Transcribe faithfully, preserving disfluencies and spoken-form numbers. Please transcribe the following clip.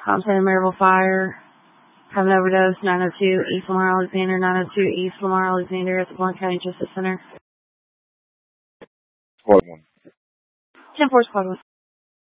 Homicide and Maryville Fire. Have an overdose, nine oh two East Lamar Alexander, nine oh two East Lamar Alexander at the Blount County Justice Center. Squad one. ten four, Squad one.